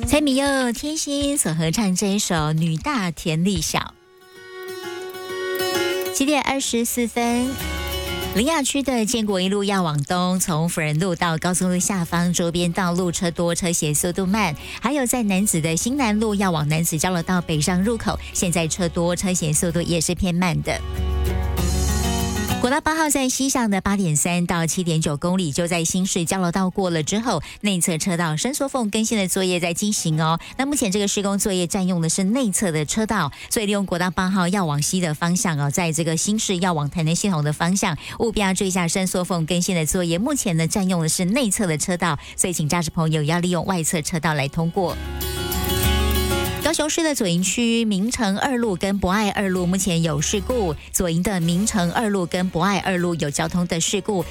蔡明佑、天心所合唱这一首《女大田里小》。7点24分。苓雅区的建国一路要往东，从辅仁路到高速路下方周边道路车多，车行速度慢。还有在楠梓的新南路要往楠梓交流道北上入口，现在车多，车行速度也是偏慢的。国道8号在西向的 8.3 到 7.9 公里，就在新市交流道过了之后，内侧车道伸缩缝更新的作业在进行哦。那目前这个施工作业占用的是内侧的车道，所以利用国道8号要往西的方向哦，在这个新市要往台南系统的方向，务必要注意一下伸缩缝更新的作业。目前呢占用的是内侧的车道，所以请驾驶朋友要利用外侧车道来通过。高雄市的左营区明诚2路跟博爱2路目前有事故，左营的明诚2路跟博爱2路有交通的事故。